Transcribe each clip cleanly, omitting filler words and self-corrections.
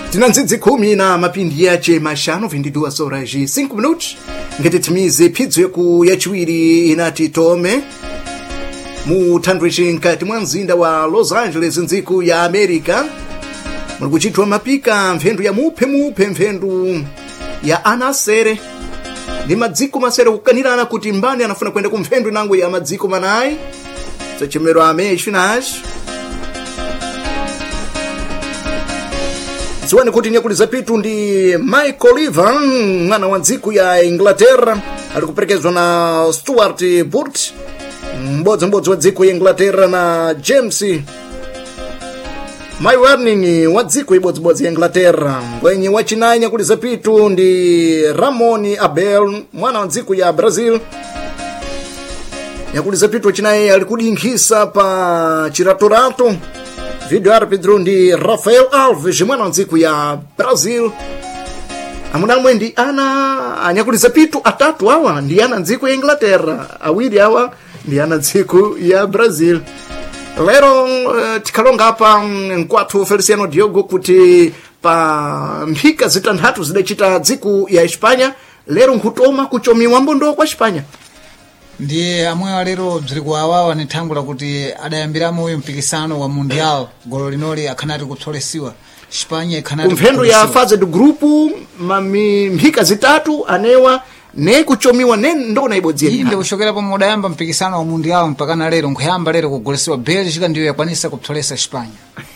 Tinanzidzi khumi na mapindi yace mashanu 22 horas e 5 minutos ngetitimize phidzo yeku yachiwiri inati tome muthandwichi nkati mwa mzinda wa Los Angeles ndziku ya America muli kuchitwa mapika mphendu ya muphe mphendu ya anasere ndi madziko masere kukanirana kuti mbani anafuna kwenda ku mphendu nangu ya madziko manayi sochemero ameshinash ziwani kuti nyakuliza pitu ndi Michael Ivan mwana wa ndziku ya Inglaterra ali kuperekezwa na Stuart Burt mbodzi wa dziko ya Inglaterra na James My Warning wa dziko ibodzi ya Inglaterra ngwenye wachinayi nyakuliza pitu ndi Ramon Abel mwana wa dziko ya Brazil nyakuliza pitu wachinayi ali kudinkhisa pa chiratorato video arbitro ndi Rafael Alves mwana wa ndziku ya Brazil amunamwe ndi ana anyakuliza pitu atatu awa ndi ana ndziku ya Inglaterra awiri awa ndi ana ndziku ya Brazil lero tikalonga apa nkwathu Feliciano Diogo kuti pa mphika zitanthatu zidachita dziku ya Espanya lero nkutoma kuchomiwa mbondo kwa Espanya ndiye amwe lero bziri kuwawawa ni thangula kuti adayambiramo uyu mpikisano wa mundial golo linoli akhanati kupsolesiwa Espanya ikhanati kumphendo ya fase du grupu mphika zitatu anewa ne kuchomiwa ne ndona ibodzi inde kushokera pa mudayamba mpikisano wa mundial mpaka na lero nkuyamba lero kugolesiwa Belgium ndiyo yakwanisa kupsolesa Espanya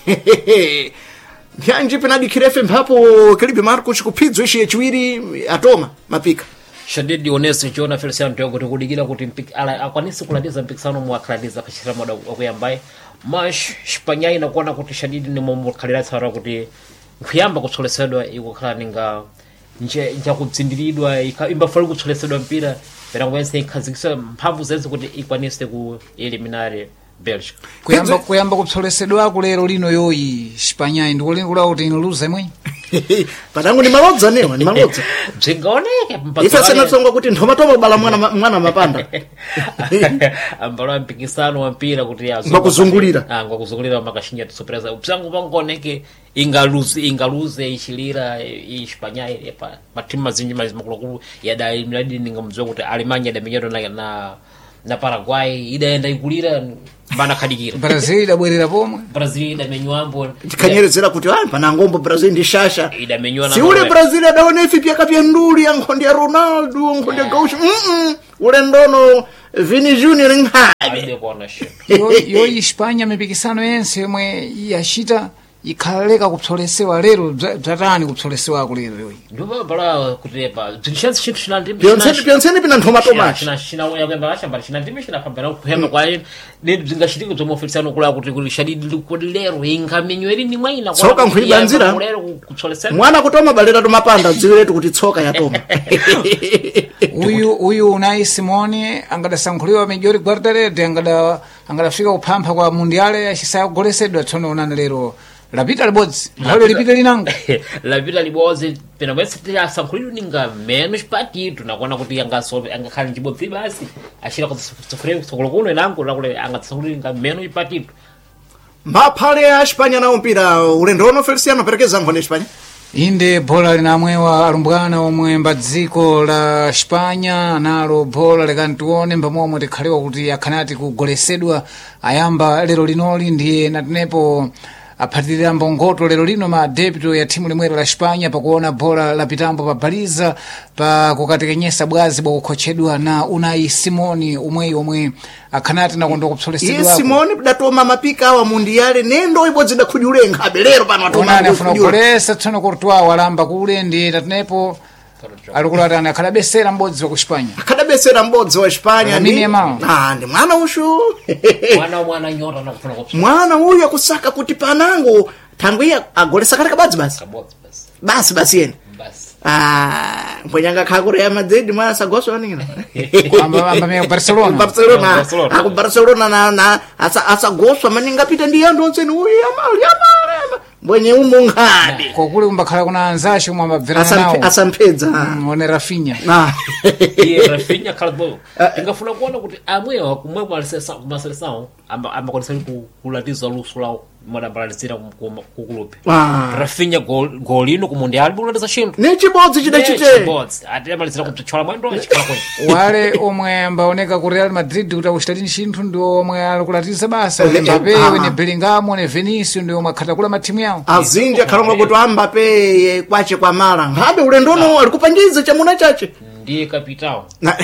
nyanji penadi kirefe mpapo Kilibe Marcos kuphidzo ishi yachiwiri atoma mapika Shadidi honest Jona Feliciano Diogo tikudikira kuti akwanise kulatiza mpikisano mwakhalatiza pachitira moda wakuyambaye mash Espanya inakuona kuti Shadidi ni momukhalira tsara kuti nkuyamba kutsolesedwa ikukhala ninga nje kutsindiridwa imbafali kutsolesedwa mpira pera ngwense ikhazikisa mphamvu zense kuti ikwanise ku eliminare Belgium kuyamba kutsolesedwa kulero lino yoyi Espanya ndikulinga kuti inuluze mwe patangu ni malodza newa ni malodza bzingaoneke mpaka ifa senatsonga kuti ndomatoma bala mwana mapanda ambalo mpikisano wa mpira kuti ngakuzungulira ngakuzungulira makashinya surprise ubsangu bangoneke ingaluze ishilira Espanya pa matimu mazinji mazimakulu yada imiradi ningamzwa kuti Alemanya damenyero na Paraguay idaenda ikulira bana khadikira Brazil idabwerera pomwe Brazil idamenywambo tikanyerezera kuti pana ngombo Brazil ndi shasha idamenywa na si ule Brazil adaone ifi pia kapya nduli yankhonde ya Ronaldo nkhonde Gaucho ule ndono Vini Junior nghabe yo Espanya mipikisano yense yomwe yashita ikhaleka kupsolesewa lero bzatani kupsolesewa kulero yoyi ndoba bala kutepa zinchance chinthu chinandimi pyonsene pina nthoma tomashi china yakuyamba ashamba chinandimi chinapambana kuhema kwa nedi zingashitike zomofelisano kula kuti Shadidi kodi lero ingamenyweri ni mwaina kwa tsoka nkhuibanzira mwana kutoma balera tomapanda dziwiretu kuti tsoka yatoma uyu Unai Simone angadasankhuliwa Miguel Guardarete angadafika kuphampha kwa mundiale achisaya kugolesedwa tsono unani lero lapita libodzi ngalo lipita linango lapita libodzi pena mwese asankhuliro ninga menos partido nakuona kuti angakhala njibodzi basi ashira kutsofreu sokolokuno inango lakule angatsankhuliro ninga menos partido maphale ya Espanya na mpira ulendono Feliciano perekeza ngone Espanya inde bola linamwewa alumbwana omwe mbadziko la Espanya nalo bola likantione mbamomwe tikhalewa kuti akhanati kugolesedwa ayamba lero linoli ndiye natinepo aphatirira mbongoto lero lino ma debito ya timu limwero la Espanya pakuona bola la pitambo pa baliza pa kukatekenyesa bwazi bwa kukhochedwa na Unai Simoni omwe akhanati nakondo kupsolesedwa Simoni datoma mapika awa mundiale nendo ibodzi dakhudule nkhabe lero pano atoma afuna kulesa tsono Courtois walamba kule ndi tatinepo alikulata akadabesera mbodzi wa ku Espanya akadabesera mbodzi wa Espanya ndi mwana ushu mwana nyota na kufuna kupsa mwana uyu akusaka kuti panango thangwiya agolesa kale kabadzi basi yena mponyanga khakure ya Madrid mwana sagoso anina amba Barcelona aku Barcelona na asagoswa maninga pita ndi yando onseni uyu yamali mbwenye umunghadi kokule kumbakhala kuna anzasho mwa mabverana nawo asampedza one Rafinha Rafinha kalbo ingafuna kuona kuti amwewa kumwe kwa kumaselesao amba konisa kulatiza luso lao madambalalizira ku club Ah. Rafinha golino ku mundial buleza chinthu ni chibodzi chidachite bots ati amalizira kuchola mwendo chikala kwenye wale omwe ambaoneka ku Real Madrid kuti akuchitani chinthu ndi omwe alikulatiza basa Eh, Mbappe ah. ne Bellingham ne Vinicius ndi omwe akhatakula matimu yawo azinji akhalomwe kuti Mbappe kwache kwa mala ngabe ulendono alikupangiza chamuna chache ndiye kapitao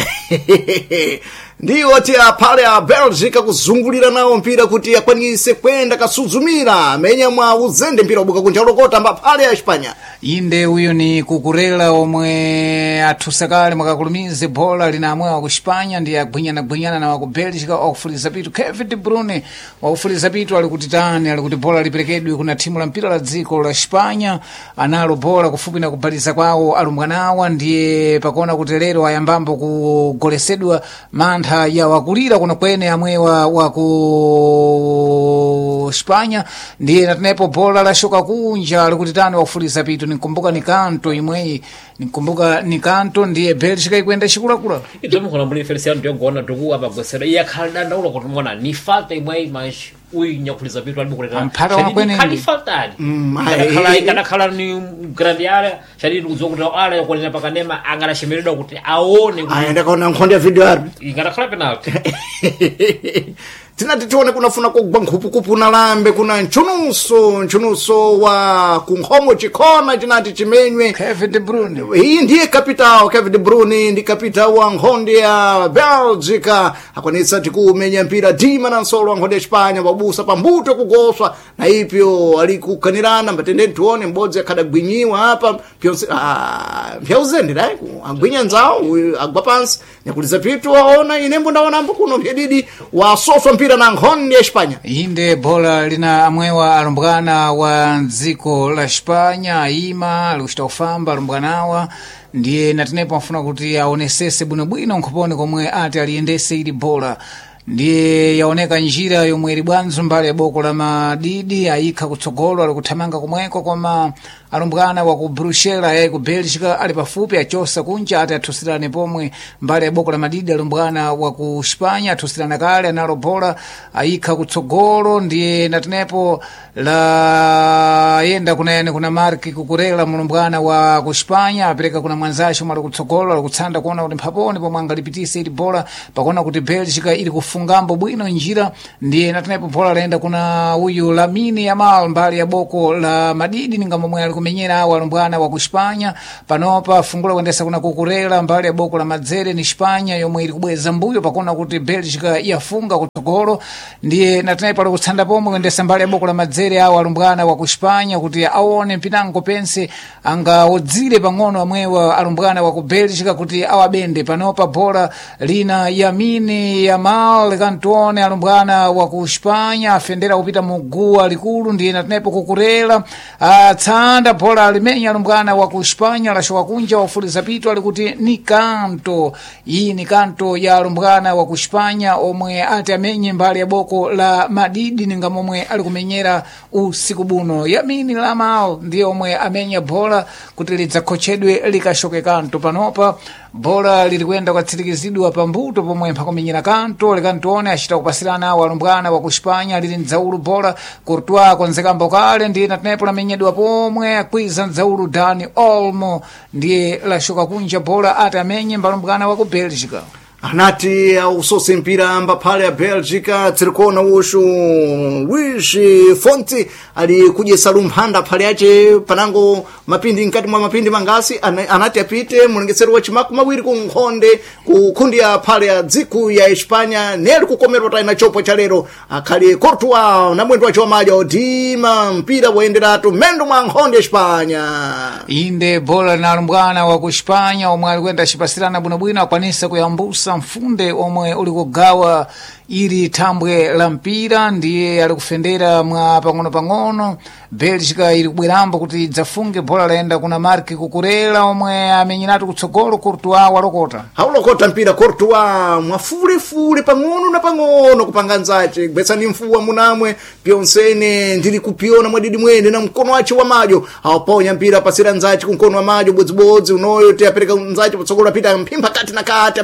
ndiwo ti aphale a Belgica kuzungulira nawo mpira kuti akwanise kwenda kasuzumira amenya mwa uzende mpira ubuka kunja lokota mbaphale a Espanya inde uyo ni kukurela omwe athusakale mwakakulumize bola linamwewa ku Espanya ndi agwinyana na waku Belgica wakufuliza pitu Kevin De Bruyne wakufuliza pitu ali kuti tani ali kuti bola liperekedwe kuna timu la mpira la dziko la Espanya analo bola kufupi na kubaliza kwawo alumbwanawa ndiye pakuona kuti lero ayambambo kugolesedwa mantha ya wakulira kuna kwene amwewa waku Espanya ndiye natenepo bola la shoka kunja ali kuti tani wakufuliza pitu nikumbuka ni kanto imweyi nikumbuka ni kanto ndiye Belgica ikwenda chikulakula idomo kuna mbuli Feliciano ndiongona tuku abagwesera iya khalanda ulo kuti mwana ni falta imwe mash uyu nyakuliza pitu ali kuleta Ampara wakwene kali ndi. falta ali ayi. kana khala ni grandi area shadi kuzokuta ala yakuleta pakanema angala shemeredwa kuti aone kuti ayenda kaona nkhonde ya video arbi ingana khala penalty tinati tione kunafuna kugwa nkhupukupu na lambe kuna nchunuso wa kunkhomo chikhona chinati chimenywe Kevin De Bruyne iyi ndiye kapitao Kevin De Bruyne ndi kapitao wa nkhonde ya Belgica akwanitsa tikumenya mpira dima na nsolo wa nkhonde ya Espanya wabusa pambuto kugoswa na ipyo ali kukanirana mbatendeni tione mbodzi akhadagwinyiwa apa pyonse mpyauzende dai agwinya nzawo agwa pansi nyakuliza pitu aona inembo ndaonambo kuno mpyadidi wasoswa mpira na nkhonde ya Espanya inde bola lina amwewa alumbwana wa dziko la Espanya aima alikuchita kufamba alumbwanawa ndiye natenepo afuna kuti aonesese bwinobwino nkhoponi komwe ati aliyendese ili bola ndiye yaoneka njira yomwe ili bwanzo mbali ya boko la madidi ayikha kutsogolo ali kuthamanga kumweko koma alumbwana wa ku Bruxelles ayayi ku Belgica ali pafupi achosa kunja ati athusirane pomwe mbali ya boko la madidi alumbwana wa ku Espanya athusirana kale analo bola ayikha kutsogolo ndiye natenepo la yenda kuna Marki kukurela mulumbwana wa ku Espanya apereka kuna mwanzashi omwe ali kutsogolo ali kutsanda kuona kuti mphaponi pomwe angalipitise ili bola pakuona kuti Belgica ili kufungambo bwino njira ndiye natenepo bola laenda kuna uyu Lamine Yamal mbali ya boko la madidi ninga momwe ali kumenyera awo alumbwana wa ku Espanya panopa fungula kuendesa kuna kukurela mbali ya boko la madzere ni Espanya yomwe ili kubweza mbuyo pakuona kuti Belgica yafunga kutsogolo ndiye natenepo ali kutsanda pomwe kuendesa mbali ya boko la madzere awo alumbwana wa ku Espanya kuti aone mpinango pense angaodzire pang'ono amwewa alumbwana wa ku Belgica kuti awabende panopa bola lina Lamine Yamal kantuone alumbwana wa ku Espanya afendera kupita muguwa likulu ndiye natenepo kukurela tsanda bola alimenya alumbwana wa ku Espanya lashoka kunja wafuliza pitu ali kuti ni kanto iyi ni kanto ya alumbwana wa ku Espanya omwe ati amenye mbali ya boko la madidi ninga momwe ali kumenyera usiku buno Lamine Yamal ndiye omwe amenya bola kuti lidzakhochedwe likashoke kanto panopa bola lilikwenda kwatsilikizidwa pambuto pomwe mpakumenyera kanto likantuone achita kupasirana awo alumbwana wa ku Espanya lili mdzaulu bola Courtois konzekambo kale ndiye natenepo lamenyedwa pomwe akwiza mdzaulu Dani Olmo ndiye lashoka kunja bola ati amenye mbalumbwana wa ku Belgica anati ausose mpira mbaphale ya Belgica tsirikona ushu Luis Fonte ali kujesa lumphanda phale yace panango mapindi nkati mwa mapindi mangasi anati apite mulengesero wa chimaku mawiri ku nkhonde kukundi ya phale ya dziku ya Espanya neli kukomerwa taina chopo cha lero akhali Courtois na mwendo wacho wamaja odima mpira waenderatu mendo mwa nkhonde ya Espanya inde bola na alumbwana wa ku Espanya omwe alikwenda chipasirana bwinobwino akwanisa kuyambusa mfunde omwe uli kugawa ili thambwe la mpira ndiye ali kufendera mwa pang'ono Belgica ili kubwerambo kuti idzafunge bola laenda kuna Marki kukurela omwe amenyeratu kutsogolo Courtois walokota haulokota mpira Courtois mwafulefule pang'ono na pang'ono kupanga nzace gwetsani mfuwa munamwe pyonsene ndili kupiona mwadidi mwene na mkono wace wa majo awaponya mpira pasira nzace ku mkono wa majo bodzibodzi unoyo te apereka nzace kutsogolo apita mpimba kati na kati amenya kutsogolo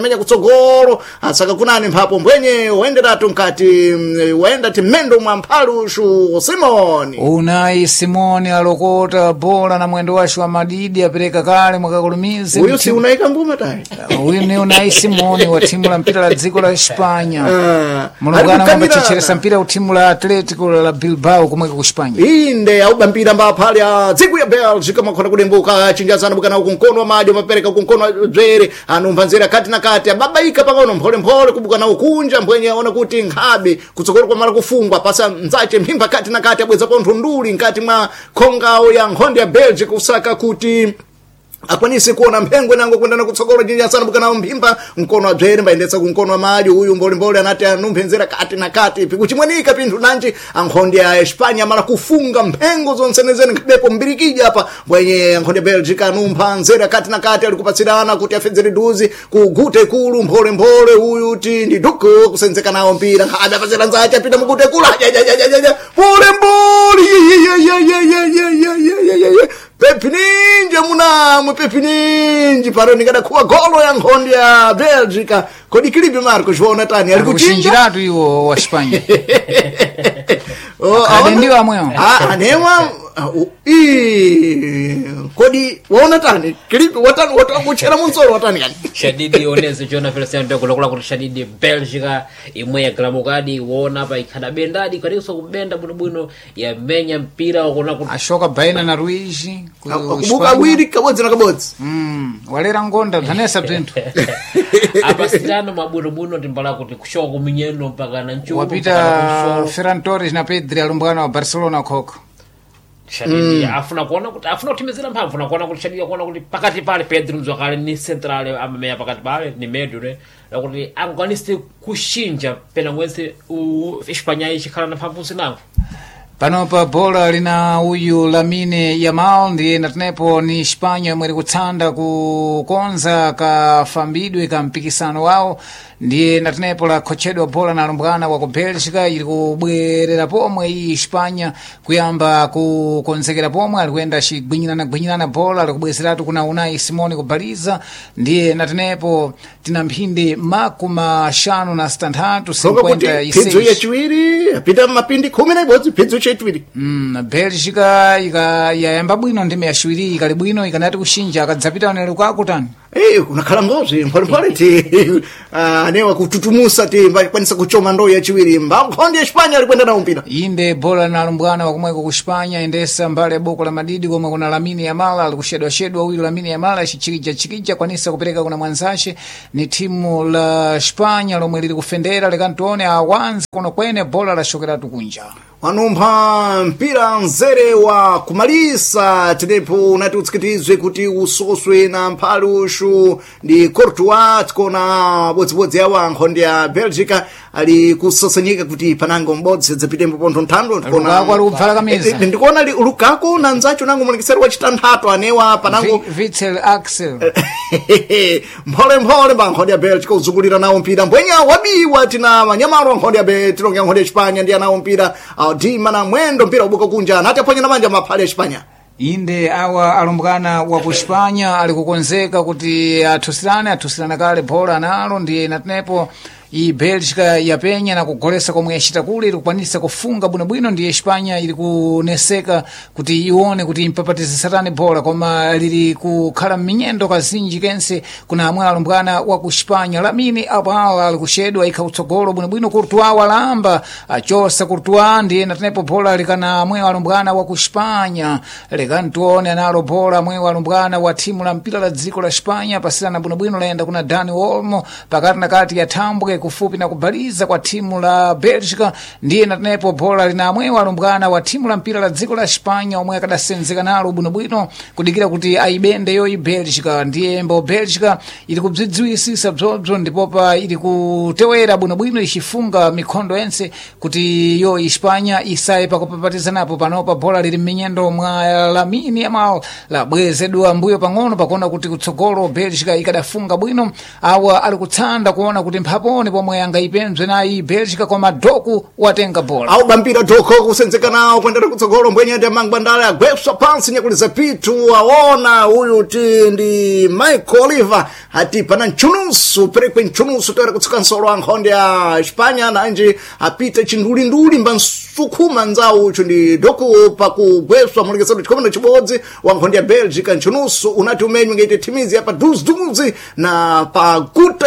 kutsogolo asaka kunani mphapo mbwenye waenderatu nkati waenda timendo mwa mphalushu Simoni Unai Simoni alokota bola na mwendo washu wa madidi apereka kale mwakakulumizi huyu si unaika mbuma tai huyu ni Unai Simoni wa timu la mpira la dziko la Espanya mulungana mwamba chicheresa mpira wa timu la Atletico la Bilbao kumweka ku Espanya inde auba mpira mba pale ya dziko ya Belgium makhona kudembuka chinjazana bukana ukunkono wa madi mapereka ukunkono wa dzere anumvanzira kati na kati ababaika pangano mpole kubukana ukunja mbwenye aona kuti nkhabe kutsogolo kwa mara kufungwa pasa nzache mphimba kati na kati abweza pontho nduli nkati mwa khongao ya nkhondo ya Belgium kusaka kuti akwanise kuona mphengwe nango kwenda kutsogolo jinja sana bukana mphimba mkono wa dzere mbaendetsa kunkono wa madi uyu mbole anati anumphenzera kati na kati pikuchimwanika pinthu nanji ankhondo ya Espanya mara kufunga mphengo zonsenezeni kabepo mbirikija apa bwenye ankhondo ya Belgium anumpha nzera kati na kati alikupatsirana kuti afedzere duzi kugute kulu mbole uyu ti ndi duku kusenzeka nawo mpira nkhabe apazera nzache apita mugute kulu mbole Pepininje munamwe Pepininje paro nikada kuwa golo ya nkhondo ya Belgium kodi kilibe Marco jona tani alikuchinjiratu iwo wa Espanya ndio amwewa anewa kodi waona tani kilibe watani watakuchera munsoro watani yani Shadidi oneze Jona Feliciano ndokulakula kuti Shadidi Belgium imwe ya gramokadi wona pa ikada bendadi kariso kubenda bwino ya menya mpira wakona kuti ashoka baina na Ruiz kubuka bwiri kabodzi na kabodzi walera ngonda dhanesa bzintu apa sitano mabwino timbala kuti kushoka kuminyeno mpaka na nchuko wapita Ferran Torres na Pedri alumbwana wa Barcelona koko Shadidi afuna kuona kuti afuna kutimizira mphamvu afuna kuona kuti Shadidi kuona kuti pakati pale Pedri mzokale ni central ameya pakati pale ni medio ne kuti angwanise kushinja pena ngwense Espanya ichikhala na mphamvu sinango panopa bola lina uyu Lamine Yamal ndiye natenepo ni Espanya mweri kutsanda kukonza kafambidwe ka mpikisano wao ndiye natenepo la kochedwa bola na alumbwana wa ku Belgium ili kubwerera pomwe iyi Espanya kuyamba kukonzekera pomwe alikuenda gwinyirana bola alikubwezeratu kuna Unai Simoni kubaliza ndiye natenepo tina mphindi makumi ashanu na sitantatu 56 pizzo ya chiwiri apita mapindi 11 pizzo chetwiri Belgium yayamba bwino ndime yashiwiri ikali bwino ikanati kushinja akadzapita nelo kwakutani kunakhala ngozi mpole ti anewa kututumusa ti kwanisa kuchoma ndo ya chiwiri nkhondo ya Espanya alikwenda na mpira inde bola na alumbwana wakumweko ku Espanya endesa mbale boko la madidi komwe kuna Lamine Yamal alikushedwa huyu Lamine Yamal achichikija kwanisa kupereka kuna mwanzashe ni timu la Espanya lomwe lili kufendera lekantuone awanza kono kwene bola la shokera tukunja wanumpha mpira nzere wa kumalisa tinepo unati utsikitizwe kuti usoswe na mphalushu ndi Courtois tikona bodzibodzi yawa nkhondo ya Belgium ali kusosanyika kuti panango mbodzi zapitembo pontho nthando ndikuona Lukaku na nzacho nango mulikiseri wa chitanthatu anewa panango Witsel Axel mphole mba nkhondo ya Belgium uzungulira nawo mpira mbwenya wabiwa tina manyamalo nkhondo ya Belgium nkhondo ya Espanya ndi anawo mpira dima na mwendo mpira ubuka kunja nati aponya na manja maphali ya Espanya inde awa alumbwana wa ku Espanya alikukonzeka kuti athusirana kale bola nalo ndiye natenepo i Belgium yapenya na kugolesa komwe yachita kule ili kukwanisa kufunga bwinobwino ndiye Espanya ili kuneseka kuti ione kuti impapatize satani bola koma lili kukhala minyendo kazinji kense kuna amwe alumbwana wa ku Espanya Lamine Yamal alikushedwa ikautsogolo bwinobwino Courtois walamba achosa Courtois ndiye natenepo bola likana amwe alumbwana wa ku Espanya lekantuone analo bola amwe alumbwana wa timu la mpira la dziko la Espanya pasirana bwinobwino laenda kuna Dani Olmo pakati na kati ya Tambwe kufupi na kubaliza kwa timu la Belgium ndiye natenepo bola lina amwe alumbwana wa timu la mpira la dziko la Espanya omwe akadasenzeka nalo bwinobwino kudikira kuti aibende yo Belgium ndiye mbo Belgium ili kubzidziwisisa bzobzo ndipopa ili kutewera bwinobwino ichifunga mikhondo yense kuti yo Espanya isaye pakupapatizanapo panopa bola lili minyendo mwa Lamine Yamal labwezedwa mbuyo pang'ono pakona kuti kutsogolo Belgium ikadafunga bwino awa alikutsanda kuona kuti mphaponi tione pomwe angayipemzwe nayi Belgica koma Doku watenga bola aubambira Doku kusenzeka nawo kuendera kutsogolo mbwenye ndi mangwandala agwepsa pansi nyakuliza pitu aona uyu ndi Michael Oliver ati pana nchunusu perekwe nchunusu toera kutsuka nsolo ankhonde ya Espanya nanji apita chindulinduli mbansukuma nzawo uchu ndi Doku pakugwepsa mulekezero chikomano chibodzi wankhonde ya Belgica nchunusu unati umenywe ngaite timizi apa duzi na pa guta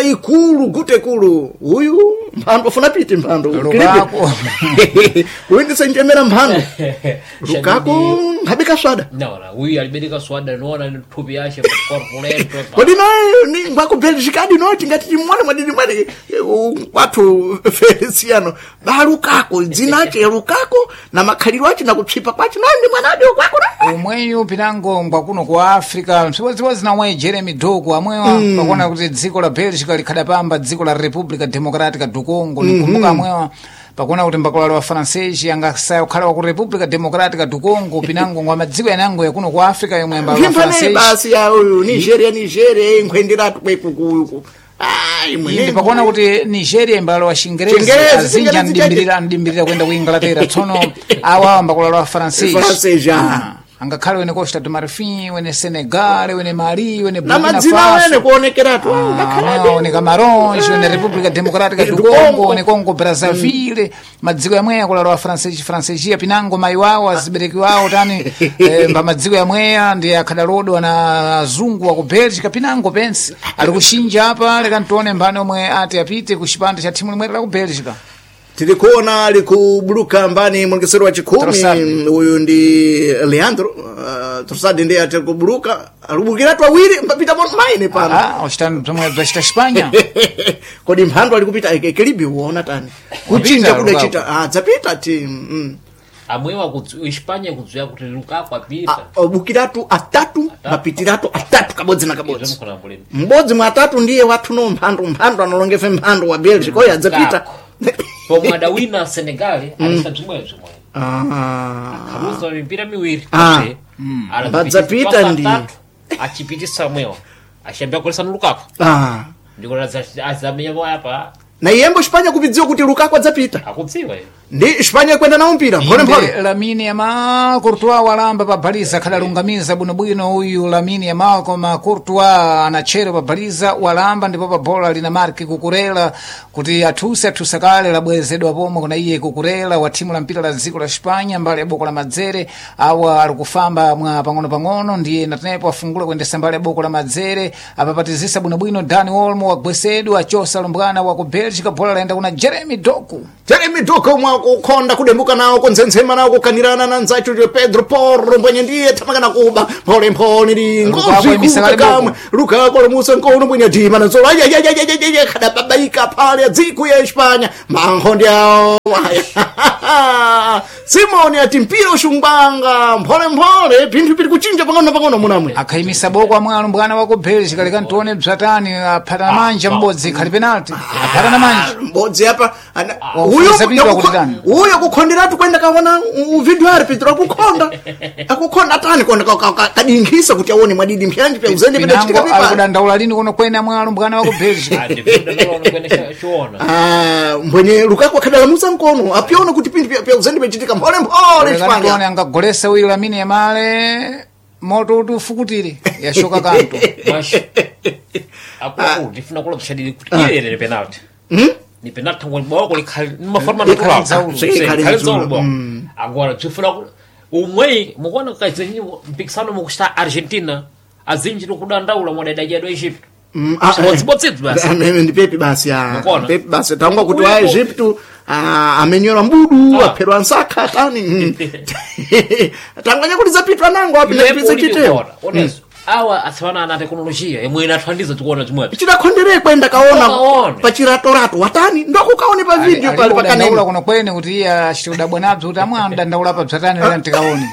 ikulu uyu mphando afuna piti mphando Lukaku uindisa njemera mphando Lukaku habika swada no uyu alibedeka swada noona ni thupi yashe corporate kodi nayo ni ngwako Belgica adi noti ngati timone mwadini mwadi watu Feliciano ba Lukaku dzinache Lukaku na makhaliro achi na kupchipa kwachi nandi mwanadi kwako umweyu pinango ngwakuno ku Africa msibozi namwe Jeremy Doku amwewa pakona kuti dziko la Belgica likhadapamba dziko la Republica Democratica du Congo nikumbuka amwewa pakona kuti mbakolalo wa francesi angasaya kukhala wa ku Republica Democratica du Congo pinango ngwa madziko yanango yakuno ku Africa yomwe mba wa francesi basi ya uyu Nigeria nkhwenderatu kwekuku inde pakona kuti Nigeria mbalo wa Chingereza azinja ndimbirira kwenda ku Inglaterra tsono awa mbakolalo wa francesi angakhale wene Costa do Marfim wene Senegal wene Mali wene Burkina Faso wene kuonekeratu wene Cameroon wene Republica Democratica du Congo wene Congo Brazzaville madziko yamwe akulalo wa francesi pinango mai wawo azibereki wawo tani mba madziko yamwe ndi akhadalodo na azungu wa ku Belgica pinango pensi ali kushinja apa leka ntione mbane omwe ati apite ku chipande cha timu limwe la ku Belgica tilikuona likubuluka mbani mwongesero wa chikumi uyu ndi Leandro Trossard ndiye atikubuluka alubukira twawiri mpapita maine pana ostani zomwe zachita Espanya kodi mphando alikupita ekelibi uona tani kuchinja kudachita dzapita ti amwewa Espanya kudziwa kuti Lukaku apita bukiratu atatu mapitiratu atatu kabodzi na kabodzi mbodzi mwa atatu ndiye wathu no mphando analongefe mphando wa Belgica oya dzapita pomwe adawina Senegal alisadzimwezo akaruza mipira miwiri badzapita ndi achipitisa mwewa ashambia kulesa Lukaku ndiko azamenya apa na yembo Espanya kupidziwa kuti Lukaku adzapita akudziwa ndi Espanya kwenda nawo mpira mpole Lamine Yamal Courtois walamba pabaliza khadalungamiza bwinobwino uyu Lamine Yamal koma Courtois anachero pabaliza walamba ndipo pa bola lina marki kukurela kuti athusa kale labwezedwa pomwe kuna iye kukurela wa timu la mpira la dziko la Espanya mbali ya boko la madzere awa alikufamba mwa pang'ono ndiye natenepo afungula kuendesa mbali ya boko la madzere apapatizisa bwinobwino Dani Olmo wagwesedwa achosa lumbwana wa ku Belgica bola laenda kuna Jeremy Doku kukhonda kudembuka nawo kunzenzema nawo kukanirana na nzacho Pedro Porro mbwenye ndiye tamakana kuba pole ndi ngozi kamwe Lukaku lomusa nkono mbwenye dima na zola kada babaika pale dziko ya Espanya mankhonde yawo Simoni ati mpira ushumbanga mpole pinthu pili kuchinja pang'ono munamwe akhaimisa boko amwalo mbwana wako Belgica leka ntione bzatani aphatana manja mbodzi khali penalty aphatana manja mbodzi apa uyo kukhonderatu kwenda kaona video ari Pedro akukhonda tani kwenda kadinkhisa kuti aone mwadidi mpyanji pya uzende penda chitika pipa akudandaula lini kuno kwenda amwalo mbwana wako Belgica mbwenye Lukaku akhadala musa nkono apiona kuti pinthu pya uzende pechitika mpole Espanya angagolesa uyu Lamine Yamal moto utufukutire yashoka kanto apo ndifuna kula kushadili kuti ile ni penalty ni penalty ngwa boko likhali maforma ndikhala agora tifuna umwe mukona kazenyi mpikisano mukusta Argentina azinji kudandaula mwadadaja do Egypt ndi Pepe basi Pepe basi tangwa kuti wa Egypt amenyora mbudu aphedwa nsakha tani tanganya kuti zapitwa nango api napitsa chiteo awa asana na teknolojia yemwe inathandiza tikuona chimwe chitakhondere kwenda kaona pachiratorato watani ndokukaone pa video pale pakanenda kuno kwene kuti iya achitudabwa nabzo kuti amwe dandaula pa bzatani lera ntikaone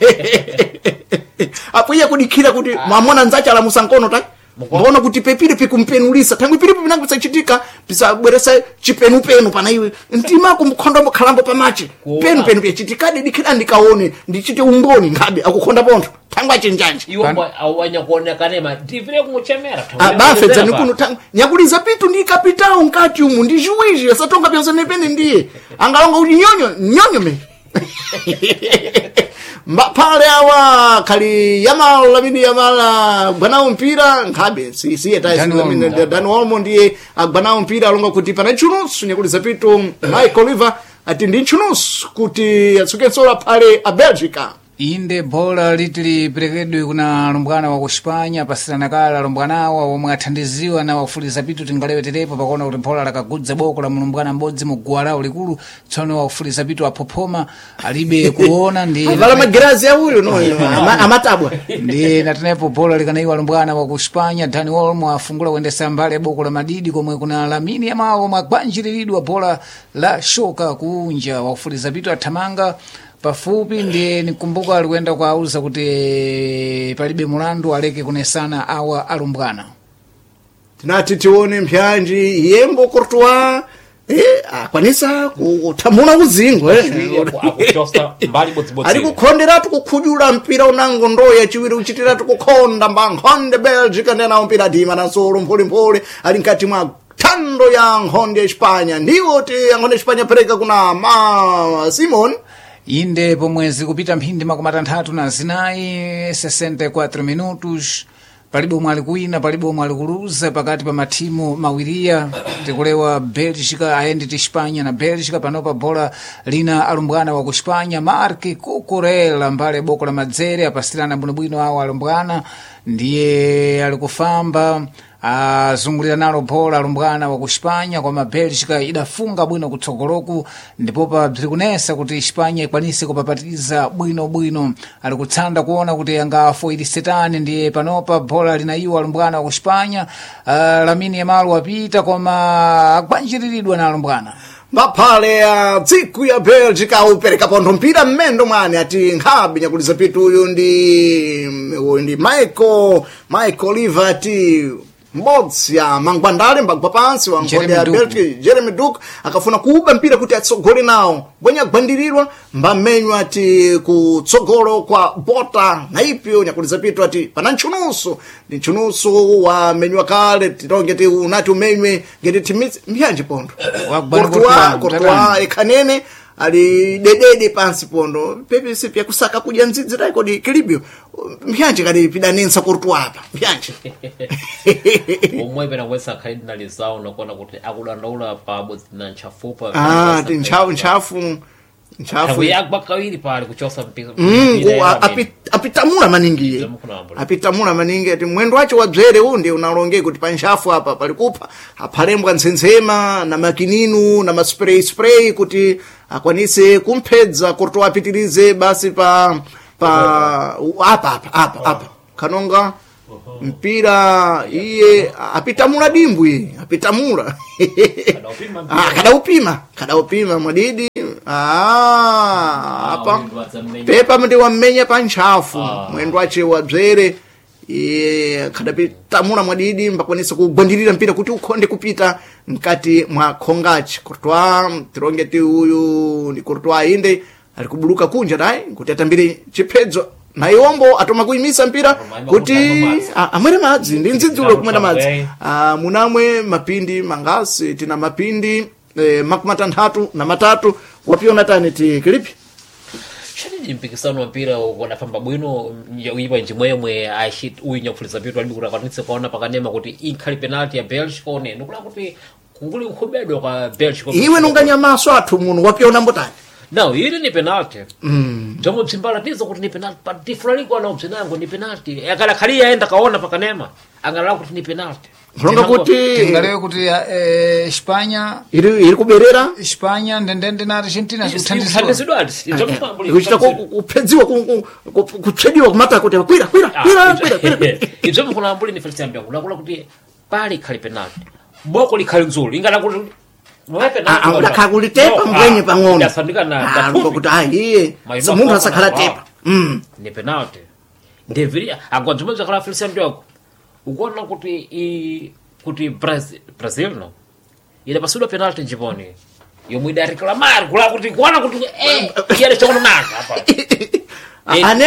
apo iya kudikhira kuti mwamona nzacha la musankono ta mbona kuti pepire pikumpenulisa tangu pilipo pinangu sachitika pisa bweresa chipenupenu pana iwe ntima kumkhonda mukhalambo pamachi penu pyachitikadi dikhira ndikaone ndichite umboni ngabe akukhonda pontho tangwa chinjanja iwo awanya kuonekana ma tivire kumuchemera bafedza nikuno tangwa nyakuliza pitu ndi kapitao nkati umu ndi juwiji asatonga pyanza nepene ndiye angalonga kuti nyonyo me pale awa kali yamala gwanao mpira nkhabe siye Dan Olmo ndiye agwanao mpira alonga kuti pana chunusu nyakuliza pitu Michael Oliver ati ndi chunusu kuti atsukensola pale a Belgica inde bola litili perekedwe kuna alumbwana wa kuspanya pasirana kala alumbwanawa omwe athandiziwa na wafuliza pitu tingaleweterepo pakuona kuti bola lakagudza boko la mulumbwana mbodzi mugwa lawo likulu tsono wafuliza pitu aphophoma alibe kuona ndi avala magirazi awuyo no amatabwa ndi natenepo bola likanaiwa alumbwana wa kuspanya Dani Olmo afungula kuendesa mbali boko la madidi komwe kuna Lamine Yamal magwanjiridwa bola la shoka kunja wafuliza pitu athamanga pafupi ndiye nikumbuka alikwenda kuauza kuti palibe mulandu aleke kunesana awa alumbwana tinati tione mpyanji yembo Courtois akwanisa kuthamuna uzingo ali kukhonderatu kukhujula mpira unango ndoya chiwiri uchitiratu kukhonda mbankhonde Belgica ndenawo mpira dima nasolo mpholemphole ali nkati mwa thando ya nkhonde ya Espanya ndiwo ti nkhonde ya Espanya pereka kuna Simon inde pomwezi kupita mphindi makumi atanthatu na zinayi 64 minutos palibe omwe ali kuwina palibe omwe ali kuluza pakati pa matimu mawiriya tikulewa Belgica ayendi ti Espanya na Belgica panopa bola lina alumbwana wa ku Espanya Marc Cucurella mbale boko la madzere apasirana bwinobwino awo alumbwana ndiye ali kufamba azungulira nalo bola alumbwana wa ku Espanya koma Belgica idafunga bwino kutsogoloku ndipopa bzirikunesa kuti Espanya ikwanise kupapatiza bwinobwino ali kutsanda kuona kuti angafo ili setani ndiye panopa bola linaiwa alumbwana wa ku Espanya Lamine Yamal wapita koma agwanjiriridwa na alumbwana maphale ya tsiku ya Belgica upereka pontho mpira mmendo mwane ati nkhabi nyakuliza pitu uyu ndi Michael Oliver ati mbodzi ya mangwandale mbagwa pansi wa nkhonde ya Belgica Jeremy Doku akafuna kuuba mpira kuti atsogole nawo bwenya gwandirirwa mbamenywa ati kutsogolo kwa bota na ipyo nyakuliza pitu ati pana nchunusu ndi nchunusu wa menywa kale titonge unati umenywe ngeti timitsi mbyanje pontho Courtois ekhanene ali dedede pansi pondo pepe pya kusaka kudya ndzidzi taiko di kilibyo mbyanje kali pidanensa Courtois apa mbyanje omwe pena kwesa khaidinalizawo nakuona kuti akudandaula pabodzi na ntchafupa ti ntchafu yakwa kawiri pali kuchosa mpira apitamula maningi ati mwendo wacho wabzere unde unalonge kuti panchafu apa pali kupha aphalembwa ntsensema na makininu na maspray kuti akwanise kumphedza Courtois apitirize basi pa apa kanonga mpira iye apitamula dimbwi apitamula kadaupima mwadidi apa pepa ndi wamenya panchafu mwendo wache wabzere kadapitamula mwadidi mbakwanisa kugwandirira mpira kuti ukhonde kupita mkati mwa khongachi Courtois tironge ti uyu ni Courtois inde ali kubuluka kunja dai kuti atambire chiphedzo na iwombo atoma kuimisa mpira kuti amwere madzi ndi ndzidzulo kumwera madzi munamwe mapindi mangasi tina mapindi makumi atanthatu na matatu wapiona tani ti kilipi shadi mpikisano wa mpira wanafamba bwino uipa njimwemwe ashit uinya kufuliza pitu alibi kutakanitse kwaona pakanema kuti inkhali penalty ya Belgica one nukula kuti kunguli kukhobedwa kwa Belgica iwe nunganya maso athu muno wapiona mbotani Now, hili ni penalty. Ndomo msimbalatizo kuti ni penalty. Pati fulani kwa na msinango ni penalty. Akala khalia enda kaona pakanema. Angala kuti ni penalty. Ronga kuti ngalewe kuti Espanya iri kuberera Espanya ndende na Argentina kuthandizidwa. Kuchita kuphedziwa kutsediwa kumata kuti kwira. Izo kuna ambuli ni Felician Bianco. Nakula kuti pali khali penalty. Boko likhali nzuri. Ingala kuti ulakakulitepa mbwenye pang'ono kuti iye munthu asakhala tepa ni penalty ndeviria agwanzumeza khala Felician Bianco ukuona kuti Brazil no ile pasudwa penalty njiponi yomwe idareclamar kula kuti kuona kuti yale chono naka hapa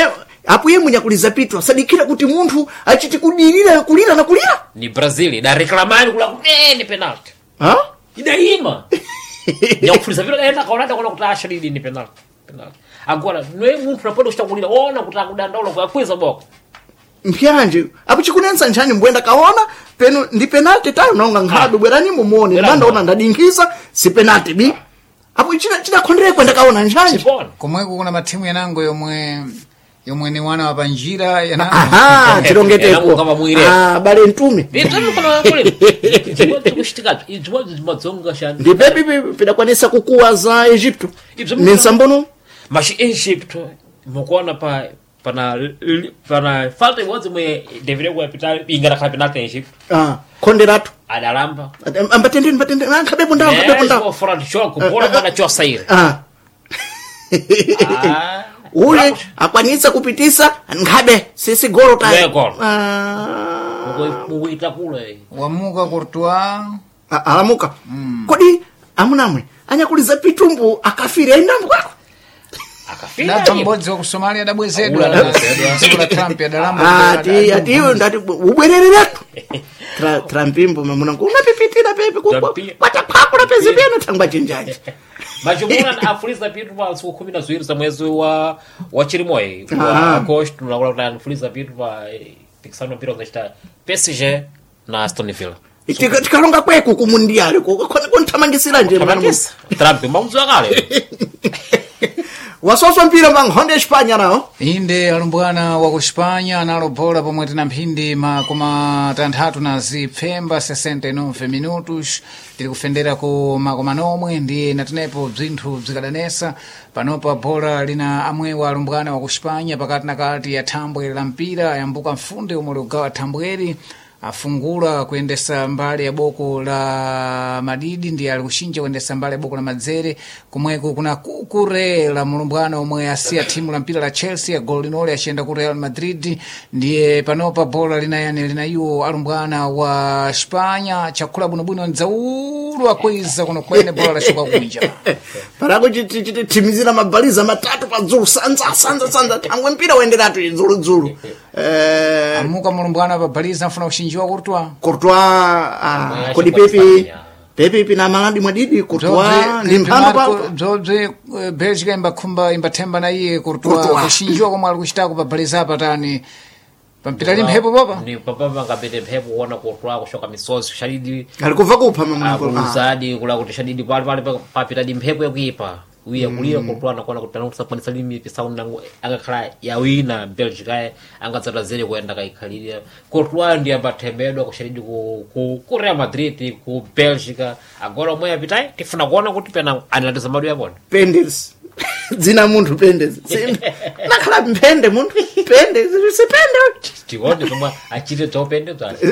apo iye munyakuliza pitu asadikira kuti munthu achiti kulira na kulira ni Brazil idareklamani kula kuteni penalty ha idaima nyakufuliza pitu enda kaona kuti ashadidi ni penalty agora noe munthu napoda kuchitakulira ona kuti akudandaula kuyakweza boko mpyanje apo chikunensa njani mbwenda kaona peno ndi penalty tayo naonga nkhabe bwerani mumuone ndandaona ndadinkhisa si penalty bi apo chinakhondere kwenda kaona njani komweko kuna mathimu yanango yomwe ni wana wa panjira yanango aha tilongeteko bale ntume ndi pepi pidakwanisa kukuwa za Egypto nensambono mashi Egypt mukuona pana falta imodzi mwe deveria kuyapita ingana khala penalty Egypt konderatu adalamba ambatende nkhabepo ndawo front shock bola bana chosaire ule akwanisa kupitisa nkhabe sisi golo tayo mukuita kule wamuka Courtois alamuka kodi amunamwe anyakuliza pitumbu akafira indambo kwako akafira mbodzi wa Somalia adabwezedwa dziko la Trump adalamba ati iwe ndati ubwerereretu Trumpimbo mamunangu unapipitira pepe kwataphakula pezi peno thangwa chinjaji machumuna afuliza pitu pa siku 12 za mwezi wa chirimoi wa Agosto tunakula kuti afuliza pitu pa pikisano mpira unachita PSG na Aston Villa tikalonga kweku ku mundial konthamangisira nje Trump mamuzo akale wasoso mpira manghonde Espanya nawo inde alumbwana wa ku Espanya analo bola pomwe tina mphindi makoma tanthatu na zipfemba 69 minutos tiri kufendera ku makoma nomwe ndiye natinepo bzinthu bzikadanesa panopa bola lina amwewa alumbwana wa ku Espanya pakati na kati ya thambwe la mpira yambuka mfunde omwe liugawa thambweri afungula kuendesa mbali ya boko la Madidi ndiye alikushinja kuendesa mbali ya boko la Madzere kumweko kuna kukurela mulumbwana omwe asiya timu la mpira la Chelsea ya gol linole ashenda ku Real Madrid ndiye panopa bola lina iwo alumbwana wa Espanya chakula bunobuno nzaulu akweza kuno kwene bola la shuka kunja parako timizira mabaliza matatu pa dzulu sanza tangwe mpira wenderatu dzulu amuka mulumbwana babaliza mfuna kushinjiwa Courtois kodi pepi na maladi mwadidi Courtois ni mpamba pa zobze Belgica imbathemba na iye Courtois kushinjiwa komwe ali kuchitako babaliza patani pampitali mphepo papa ni papa ngapete mphepo kuona Courtois kushoka misozi shadidi alikuva kupha mama uzadi kula kuti shadidi pale papitali mphepo yakuipa uya kulira Courtois anakuona kuti anakusapanisa limi pisaunda angakhala yawina Belgica angatsata zere kuenda kaikhalira Courtois ndiye ambathembedwa kushadidi ku Real Madrid ku Belgica agora omwe apitai tifuna kuona kuti pena analatiza madu yapona Penders dzina munthu Penders nakhala mpende munthu Penders sipende tione kama achite topende basi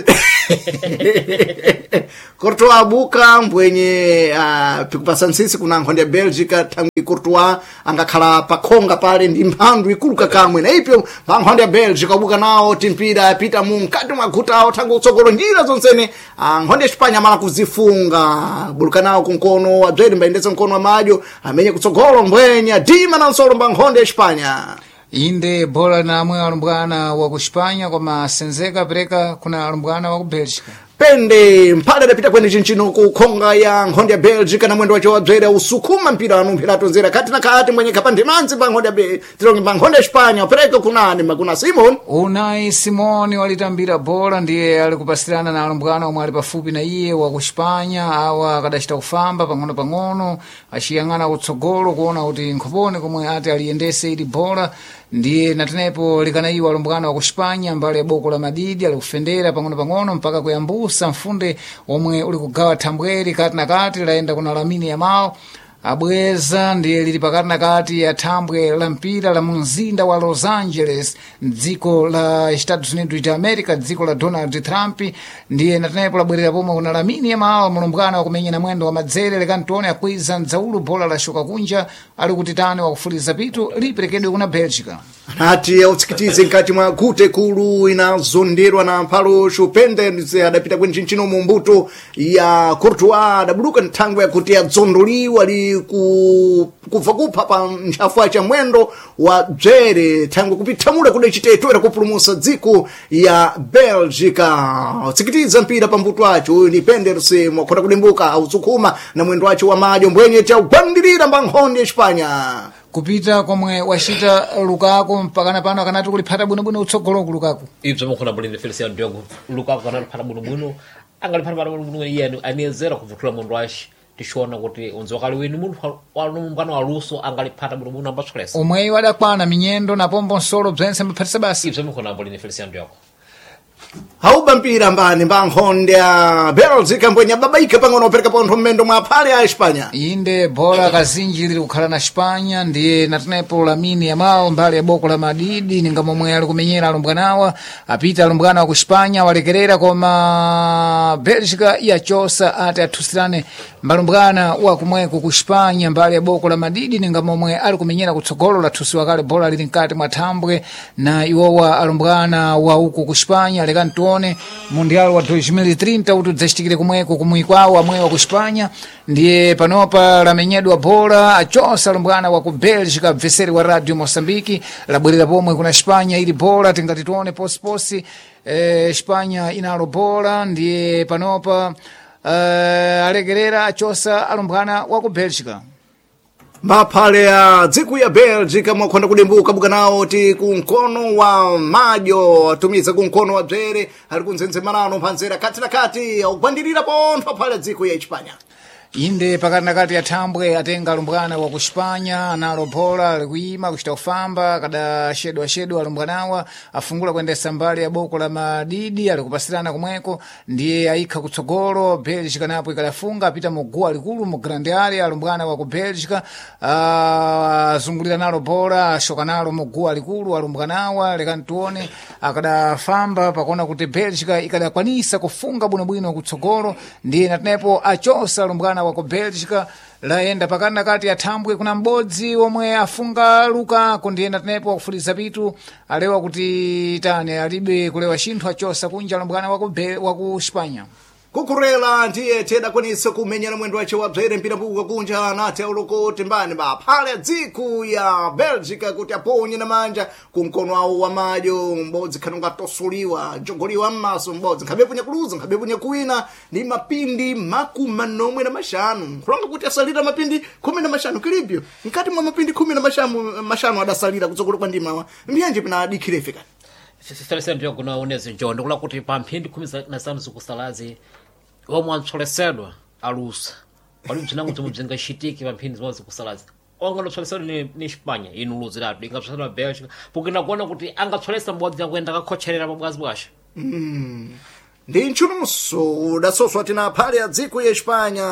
Courtois abuka mbwenye pikupasa nsisi kuna nkhonde ya Belgica tangi Courtois angakhala pakhonga pale ndi mphandu ikuluka kamwe na ipyo nkhonde ya Belgica abuka nawo timpira apita mukati mwagutawo tangu utsogolo njira zonsene nkhonde ya Espanya amala kuzifunga buluka nawo kunkono adzweri mbayendetsa mkono wa madyo amenye kutsogolo mbwenya dima na nsolo mba nkhonde ya Espanya inde bola na amwe alumbwana wa ku Espanya koma senzeka pereka kuna alumbwana wa ku Belgica pende mpale dapita kwenye chinchino kukhonga ya nkhonde ya Belgica na mwendo wacho wadzwera usukuma mpira wanu mpira tonzera kati na kati mwenye kapande manzi pa nkhonde ya tilongi pa nkhonde ya Espanya pereka kunani makuna Simon Unai Simoni walitambira bola ndiye alikupasirana na alumbwana omwe ali pafupi na iye wa ku Espanya awa akadachita kufamba pang'ono achiyang'ana kutsogolo kuona kuti nkhopone komwe ati aliyendese ili bola ndiye natenepo likana iwo alumbwana wa ku Espanya mbali ya boko la Madidi alikufendera pang'ono mpaka kuyambusa mfunde omwe uli kugawa thambweri kati na kati laenda kuna Lamine Yamal abweza ndiye lili pakati na kati ya thambwe la mpira la mzinda wa Los Angeles dziko la Estados Unidos de America dziko la Donald Trump ndiye natenepo labwerera pomwe kuna Lamine Yamal mulumbwana wakumenya na mwendo wa Madzere lekantione akwiza nzaulu bola la shuka kunja ali kutitani wakufuliza pitu liperekedwe kuna Belgica anati autsikitize nkati mwa gute kulu inazonderwa na mphalo Chupenders adapita kwenye chinchino mumbuto ya Courtois adabuluka nthangwe yakuti adzondoliwa ali kubva kupha pa ntchafu cha mwendo wa bzere thangwe kupithamula kuda chiteto kupulumusa dziko ya Belgica utsikitiza mpira pa mbuto wacho uyu ni Penders mwakhota kulimbuka autsukuma na mwendo wacho wa madyo mbwenye cha ugwandirira mbankhonde ya Espanya kupita komwe wachita Lukaku mpakana pano akanati kuliphata bwinobwino utsogolo ku Lukaku ibzo mukhona bulini Feliciano Diogo Lukaku akanati phata bwinobwino angaliphata bwinobwino yenu aniyezera kuvutula mundu washi tishona kuti unzokali wini munthu walumbano waluso angaliphata bwinobwino ambatsolesa omwe wadakwana minyendo na pombo nsolo bzense mbaphatisa basi ibzo mukhona bulini Feliciano Diogo hauba mpira mbani mbankhonde ya Belgica mbwenya babaika pang'ono opereka pontho mmendo mwa phale ya Espanya inde bola kazinji lili kukhala na Espanya ndiye natenepo Lamine Yamal mbali ya boko la Madidi ninga momwe ali kumenyera alumbwanawa apita alumbwana wa ku Espanya walekerera koma Belgica yachosa ati athusirane mbalumbwana wa kumweko ku Espanya mbali ya boko la Madidi ninga momwe ali kumenyera kutsogolo la thusiwa kale bola lili nkati mwa thambwe na iwowa alumbwana wa uku ku Espanya leka ntuone mundial wa 2030 utu dzashitikire kumweko kumwikwawo amwe wa ku Espanya ndiye panopa lamenyedwa bola achosa alumbwana wa ku Belgica bveseri wa Radio Mosambiki labwerera pomwe kuna Espanya ili bola tingati tuone posi Espanya inalo bola ndiye panopa alekerera achosa alumbwana wa ku Belgica maphale ya dziko ya Belgica mwakhonda kudembuka bukanawo ti kunkono wa madyo atumiza kunkono wa bzere ali kunzenzemanano phanzera kati na kati augwandirira pontho phale dziko ya Espanya inde pakati na kati ya thambwe atenga alumbwana wa ku Espanya analo bola alikuima kuchita kufamba kada shedwa alumbwanawa afungula kuendesa mbali ya boko la Madidi alikupasirana kumweko ndiye aika kutsogolo Belgica napo ikalafunga apita mugua likulu mu grande area alumbwana wa ku Belgica azungulira nalo bola ashoka nalo mugua likulu alumbwanawa lekantuone akadafamba pakona kuti Belgica ikadakwanisa kufunga bwinobwino kutsogolo ndiye natenepo achosa alumbwana wa ku Belgica laenda pakati na kati ya thambwe kuna mbodzi omwe afunga Lukaku ndiye natenepo akufuliza pitu alewa kuti tani alibe kulewa chinthu achosa kunja alumbwana wa ku Espanya kukurela ndiye tidakwanisa kumenyera mwendo wace wa bzere mpira mbuka kunja anati aulokoti mbani baphale dziko ya Belgica kuti aponye na manja kumkono awo wa madyo mbodzi khanonga tosuliwa jogoliwa mmaso mbodzi nkhabepo nyakuluza nkhabepo nyakuwina ni mapindi makumanomwe na mashanu kulonga kuti asalira mapindi 15 kilibyo nkati mwa mapindi 15 adasalira kutsogolo kwa ndimawa mbiyanje pina adikhirefe Feliciano Diogo naonezi njondo kula kuti pa mphindi 15 zikusalazi omwe antsolesedwa alusa pali mchinango chomwe bzingashitike pa mphindi zimwe zikusalazi ongatsolesedwa ni Espanya inuluziratu ingatsolesedwa Belgica pokena kuona kuti angatsolesa mbodzi yakuenda kakhocherera pabwazi bwasha ndi nchununso udasoswa tina phale ya dziko ya Espanya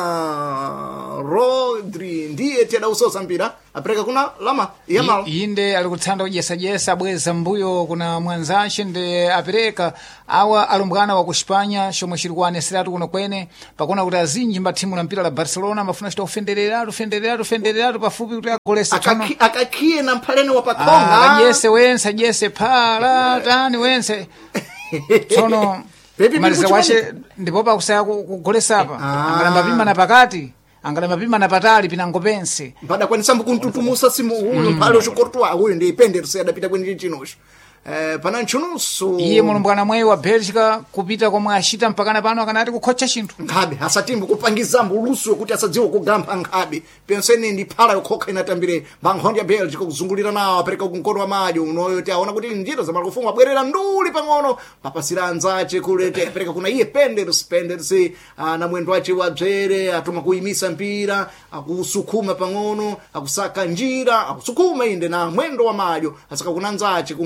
Rodri ndiye tidausosa mpira apereka kuna Yamal inde ali kutsanda kujesajesa abweza mbuyo kuna mwanzace ndi apereka awa alumbwana wa ku Espanya chomwe chili kuaneseratu kuno kwene pakona kuti azinji mbathimu la mpira la Barcelona amafuna chita ufendereratu pafupi kuti agolesa akakiye na mphaleni wa pakhonga ajese phala tani wense tsono maliza wache ndipo pakusaya kugolesa apa angalamba pima na pakati angalamba pima na patali pinango pense mpaka kwanisambu kuntutumusa simu huyu mphale uchikortwa huyu ndi Penders adapita kwenye chinosho pana nchununso iye mulumbwana mweyi wa Belgica kupita komwe ashita mpakana pano akanati kukhocha chinthu nkhabe asatimbu kupangiza mbulusu kuti asadziwa kugampha nkhabe penseni ndi phala yokhokha inatambire mbankhonde ya Belgica kuzungulira nawo apereka kunkono wa madyo unoyo ti aona kuti njira za malikufunga abwerera nduli pang'ono papasira anzace kulete apereka kuna iye Penders na mwendo wace wa bzere atuma kuyimisa mpira akusukuma pang'ono akusaka njira akusukuma inde na mwendo wa madyo asaka kuna anzace kunkono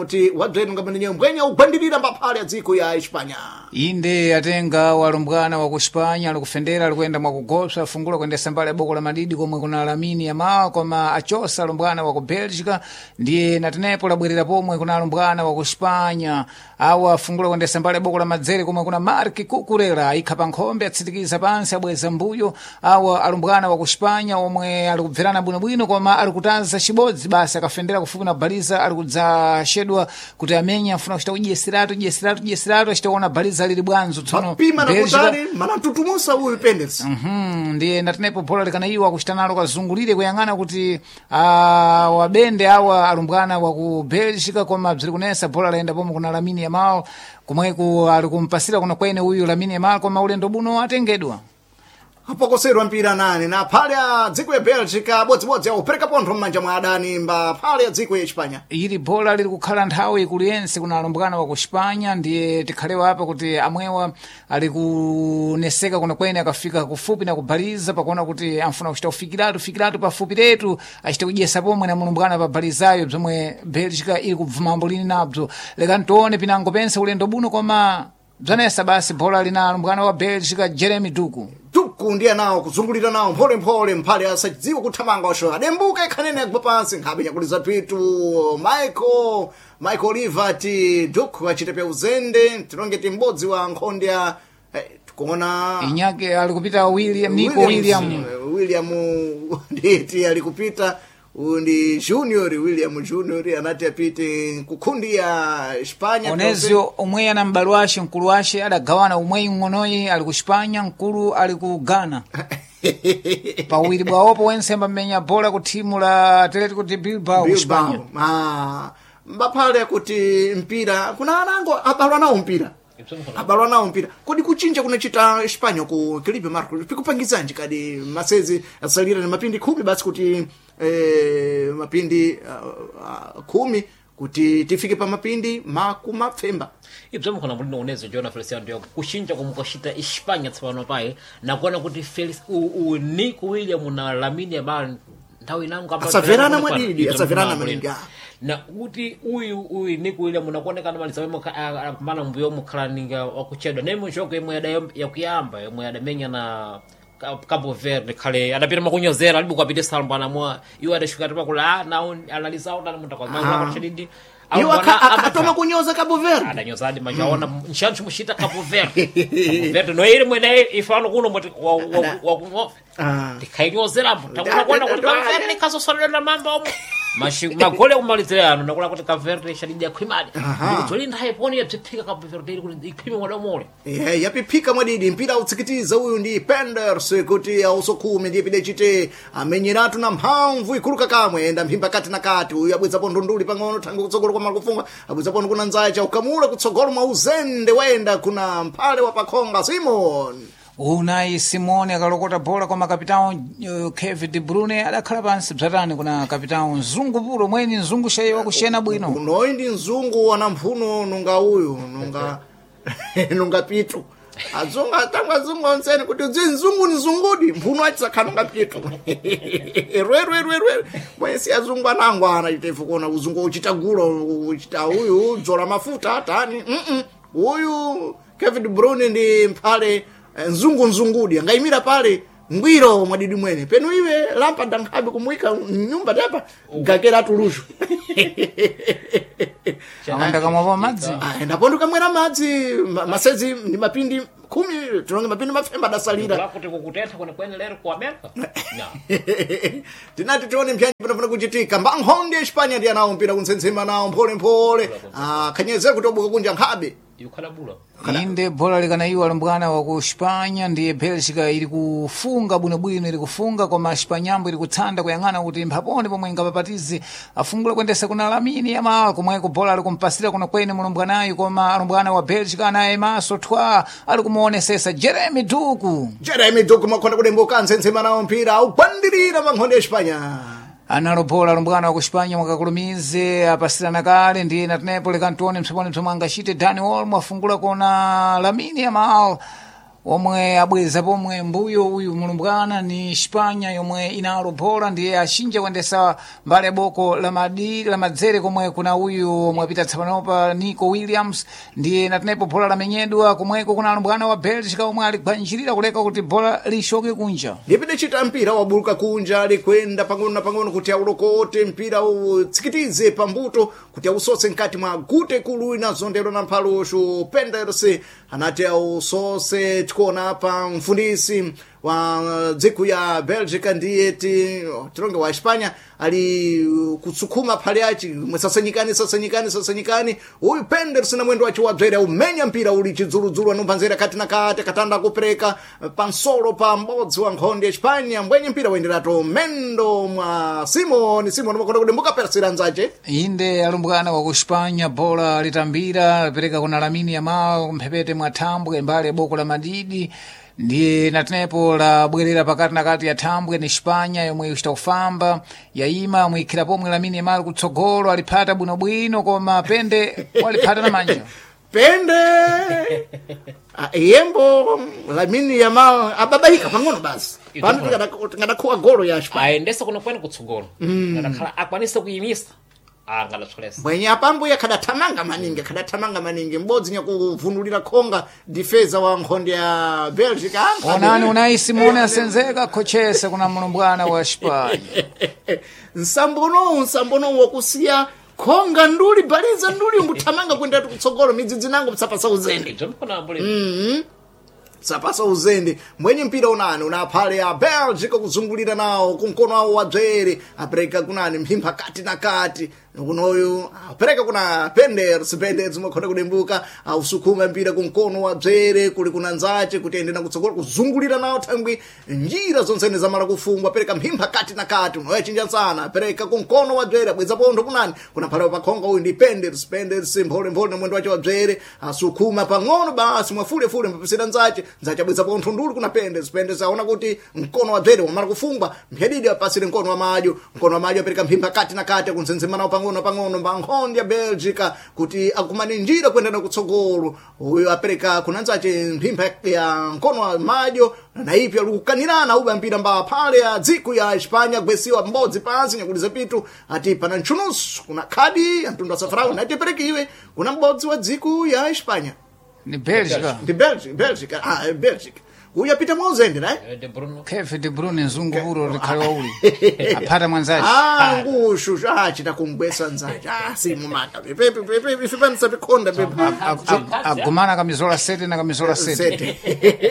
kuti wabzeni ngamenenye mbwenya ugwandirira mbaphale ya dziko ya Espanya. inde atenga walumbwana wa ku Espanya ali kufendera ali kuyenda mwakugopsa afungula kuyendesa mbali ya boko la madidi komwe kuna Lamine Yamal koma achosa alumbwana wa ku Belgica ndiye natenepo labwerera pomwe kuna alumbwana wa ku Espanya awa afungula kuyendesa mbali ya boko la madzere komwe kuna Marc Cucurella ikha pa nkhombe atsitikiza pansi abweza mbuyo awa alumbwana wa ku Espanya omwe ali kubverana bwinobwino koma ali kutaza chibodzi basi akafendera kufupi na baliza ali kudzashedwa kuti amenya afuna kuchita kudyesiratu achitaona baliza lili bwanzo tsono Mapima na kutali mana tutumusa uyu Pendes. ndiye natenepo bola likanaiwa kuchita nalo kazungulire kuyang'ana kuti wabende awa alumbwana wa ku Belgica koma bziri kunesa bola laenda pomwe kuna Lamine Yamal komweko ali kumpasira kuna kwene uyu Lamine Yamal koma ulendo buno atengedwa apokoserwa mpira nane na phale ya dziko ya Belgica bodzibodzi aupereka pontho m'manja mwa adani mba phale ya dziko ya Espanya. ili bola lili kukhala nthawi kuliyense kuna alumbwana wa ku Espanya ndiye tikhalewa apa kuti amwewa ali kuneseka kuna kwene akafika kufupi na kubaliza pakuona kuti amfuna kuchita ufikiratu pafupi letu achita kudyesa pomwe na mulumbwana pa balizayo bzomwe Belgica ili kubvumambo lini nabzo leka ntione pinango pense ulendo buno koma bzanesa basi bola lina alumbwana wa Belgica Jeremy Doku ndiye nawo kuzungulira nawo mpholemphole mphale asadziwa kuthamanga osho adembuka ikhanene agwa pansi nkhabe nyakuliza twitu Michael Oliver ti Doku achite pya uzende tilongeti m'bodzi wa nkhonde ya tikuona inyake ali kupita William nditi ali kupita undi William Junior anati apite kukundi ya Espanya onezio omwe ana m'bale wace mkulu wace adagawana umweyi ng'onoyi ali ku Espanya mkulu ali ku Ghana pawiri bwawopo wensemba mmenya bola ku timu la Atletico de Bilbao ku Espanya mbaphale kuti mpira kuna anango abalwa nawo mpira kodi kuchinja kunachita Espanya ku Felipe Marcos pikupangizanji kadi masezi asalira na mapindi 10 basi kuti mapindi 10 kuti tifike pa mapindi makumapfemba ibzo mukona mulino unezo Jona Feliciano ndio kushinja kumukashita Espanya tsapano paye na kuona kuti Felix Nico William na Lamine Yamal nthawi nangu apa asaverana mwadidi na kuti uyu Nico William unakuonekana maliza wemo kumana mbuyo mukhlaninga wakuchedwa nemo joko yemwe yakuyamba yemwe adamenya na Cabo Verde khale adapita makunyozera alibu kwapita salmbana mwa iwo adashuka tipa kula na analiza ona munthu kwa mwa kwa chidindi iwo akatoma kunyoza Cabo Verde adanyozadi majaona nshanchu mushita Cabo Verde no ile mwene ifano kuno moti wa dikhayinyozera mbo takuna kuona kuti Cabo Verde kazosolera mamba magole kumalizira ano nakula kuti Cabo Verde shadidi ya khwimadi ndikuzoli nthawi poni yapsipika Cabo Verde ili kuti ikhwime mwadamole yapipika mwadidi mpira utsikitiza uyu ndi Penders kuti ausokhume ndiye pide chite amenyeratu na mphamvu ikuluka kamwe enda mphimba kati na kati uyu abwezapo ndunduli pang'ono tangu kutsogolo kwa makufunga abwezapo kuna nzaye cha ukamula kutsogolo mwa uzende wenda kuna mphale wa pakhonga Simon Unai Simone akalokota bola kwa makapitao Kevin De Bruyne adakhala pansi bzatani kuna kapitao Nzungu pulo mweni Nzungu shayiwa kushena bwino unoyi ndi Nzungu wana mphuno nunga uyu nunga pitu azunga tangwa Nzungu onseni kuti udzi Nzungu ni Nzungudi mphuno achisakhala nunga pitu mwesi azungu anangwana chitefu kuona uzungu uchita gulo uchita uyu dzola mafuta atani uyu Kevin De Bruyne ndi mphale Nzungudi angayimira pale ngwiro mwadidi mwene penu iwe lampa dankhabe kumwika nyumba tapa gakera tulushu awanda kamwa madzi ndapondo kamwera madzi masezi ndi mapindi 10 tunonge mapindi mafemba dasalira kuti kukutentha kwene lero ku America tinati tione mpyanyi panafuna kuchitika mbankhonde Espanya ndi anawo mpira kunsensema nawo mpole khanyezera kuti obuka kunja nkhabe inde bola likanaiwa alumbwana wa ku Espanya ndiye Belgica ili kufunga bwinobwino ili kufunga koma Espanyambo ili kutsanda kuyang'ana kuti mphapone pomwe ingapapatize afungula kwendesa kuna Lamine Yamal komweko bola ali kumpasira kuna kwene mulumbwanayo koma alumbwana wa Belgica anaye maso twa ali kumuonesesa Jeremy Doku makhonda kudemboka nsensema nawo mpira ugwandirira mankhonde Espanya analobola alumbwana wa ku Espanya mwakakulumize apasirana kale ndiye natenepo lekantione msoponi msomwe angachite Dani Olmo afungula kona Lamine Yamal omwe abweza pomwe mbuyo uyu mulumbwana ni Espanya yomwe inalo bola ndiye achinja kuendesa mbali boko la madzere komwe kuna uyu omwe apita tsapanopa Nico Williams ndiye natenepo bola lamenyedwa komweko kuna alumbwana wa Belgica omwe aligwanjirira kuleka kuti bola lishoke kunja lipide chita mpira wabuluka kunja likwenda pang'ono na pang'ono kuti aulokote mpira utsikitize pambuto kuti ausose mkati mwa gute kulu inazondero na mphalosho Pendersi anati ausose tikuona pa mfundisi wa dziko ya Belgica ndiye tilonge wa Espanya ali kutsukuma phale yachi sasanyikani uyu Pendersi na mwendo wachi wabzera umenya mpira uli chidzuludzulu anumbanzera kati na kati katanda kupereka pansolo pa mbodzi wa nkhondi ya Espanya mbwenye mpira wenderato mendo mwa Simon makonda kudembuka persira nzache inde alumbwana wa Espanya bola litambira pereka kuna Lamine Yamal mphepete mwa thambwe mbali boko la madidi ndiye natenepo la bwerera pakati na kati ya thambwe ni Espanya yomwe ichita kufamba yaima muikhira pomwe Lamine Yamal kutsogolo alipata bwinobwino koma pende walipata na manja pende yembo Lamine Yamal ababaika pang'ono basi pano ngadakuwa golo ya Espanya aendesa kuno kwene kutsogolo ngakhala akwanisa kuyimisa angalatholesa mwenye apambuya kadatamanga maningi mbodzi nya kuvunulira khonga defeza wa nkhondi ya Belgica onani Unai Simone asenzeka kochese kuna mulumbwana wa Espanya nsambono wakusiya khonga nduli baliza nduli nguthamanga kwenda kutsogolo midzidzi nango mtsapasa uzende sapasa uzende mwenye mpira unani unaphale ya Belgica kuzungulira nawo kunkono wawo wadzere apereka kunani mphimba kati na kati kunoyu apereka kuna Pendersi mwakhonda kudembuka ausukuma mpira kunkono wadzere kuli kuna nzache kuti ende na kutsogolo kuzungulira nawo thangwi njira zonsene zamala kufungwa apereka mphimba kati na kati unoyo achinja sana apereka kunkono wadzere abweza pontho kunani kuna phale pakhonga uyu ndi Pendersi mphole na mwendo wache wadzere asukuma pang'ono basi mwafulefule mpapesera nzache abweza pontho nduli kuna Pendersi aona kuti mkono wadzere wamala kufungwa mphedidi apasire mkono wa madyo apereka mphimba kati na kati akunzenzema nawo pang'ono nkhondi ya Belgica kuti akumane njira kwenda kutsogolo uyu apereka kunanzache mphimba ya mkono wa madyo na ipi alikukanirana uba mpira mba phale ya dziko ya Espanya gwesiwa mbodzi pansi nyakuliza pitu ati pana nchunusu kuna kadi ya mtundu wa safarawu na itiperekiwe kuna mbodzi wa dziko ya Espanya ni Belgica Belgica uyu apita mwauzende naye Kevin De Bruyne nzunguvuro likhaliwa uli aphata mwanzache ngushu chita kumgwesa nzache simumata pepe ifipanisa pikhonda pepe agumana kamizola sete na kamizola sete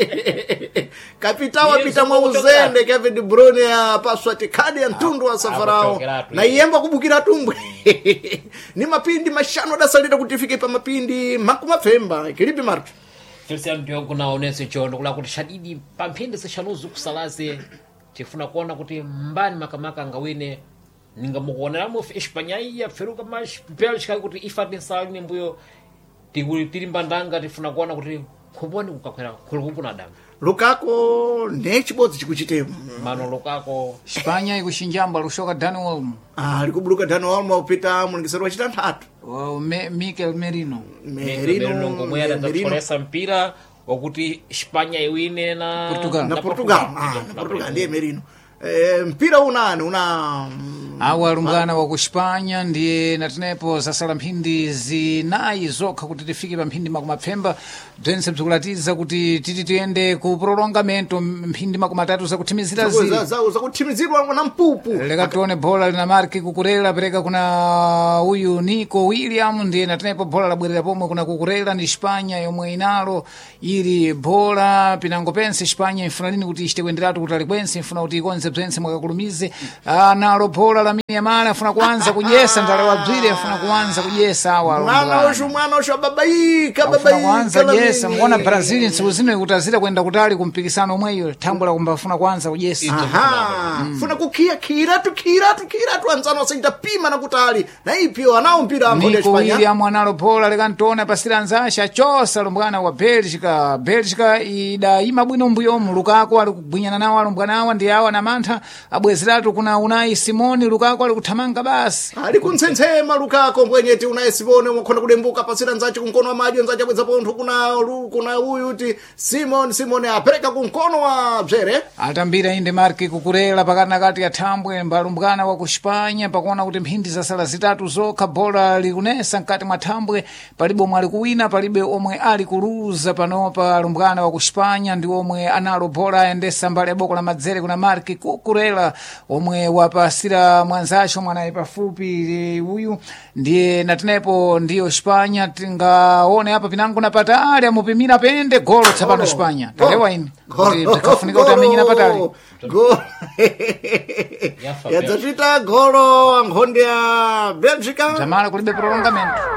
kapita wapita mwauzende Kevin De Bruyne apaswa tikadi ya mtundu wa safarao na iyemba kubukira tumbwe ni mapindi mashano adasalira kuti ifike pa mapindi makumafemba kilipi martu Feliciano Diogo na onese chondo kula kuti shadidi pamphindi seshanuzu kusalaze tifuna kuona kuti mbani makamaka ngawine ningamukuoneramo Espanya iya feruka mas Belgica kuti ifati salini mbuyo tilimbandanga tifuna kuona kuti kuboni kukakwera kulukuna damu Lukaku nechibodzi chikuchitemo mano Lukaku Espanya ikushinjamba lushoka Dani Olmo likubuluka Dani Olmo upita mulingisero wa chitantatu Mikel Merino ngomwe adatolesa mpira wakuti Espanya iwine na Portugal ndiye Merino mpira unani awa alumbwana wa Espanya ndiye natenepo zasala mphindi zinayi zokha kuti tifike pa mphindi makumapfemba bzense bzikulatiza kuti titi tiyende ku prolongamento mphindi makumatatu zakuthimizira zakuthimizirwa na mpupu leka tione bola lina marki kukurela pereka kuna uyu Nico Williams ndiye natenepo bola labwerera pomwe kuna kukurela ndi Espanya yomwe inalo ili bola pinango pense Espanya ifuna lini kuti ichite kuenderatu kuti alikwense ifuna kuti ikonze bzense mwakakulumize nalo bola Lamine Yamal afuna kuanza kujesa ndale wabzire afuna kuanza kujesa awa mwana osho babaika kuanza jesa mbona Brazil nsiku zino ikutazira kwenda kutali kumpikisano omweyo tambula kumba afuna kuanza kujesa funa kukia kiratu anzano asaita pima na kutali na ipyo anao mpira ankonde Espanya Nico Williams analo bola lekantona pasira nzasha achosa lumbwana wa Belgica idaima bwino mbuyomu Lukaku ali kugwinyana nawo alumbwana awa ndi awa na mantha abwezeratu kuna Unai Simone Lukaku ali kuthamanga basi ali kuntsentsema Lukaku mbwenyeti unayesivone umakhona kudembuka pasira nzache kunkono wa madyo nzache abweza pontho kuna uyu ti Simon apereka kunkono wa bzere atambira inde Mark Cucurella pakati na kati ya thambwe mbalumbwana wa ku Spanya pakuona kuti mphindi zasala zitatu zokha bola likunesa mkati mwa thambwe palibe omwe ali kuwina palibe omwe ali kuluza panopa lumbwana wa ku Spanya ndi omwe analo bola ayendesa mbali ya boko la madzere kuna Mark Cucurella omwe wapasira mwanzacho mwanaye pafupi uyu ndiye natenepo ndiyo Spanya tingaone apa pinango na patali amupimira pende golo tsapano Spanya talewa ini tikafunika kuti amenyina patali yadzapita golo ankhonde ya Belgica zamala kulibe prolongamento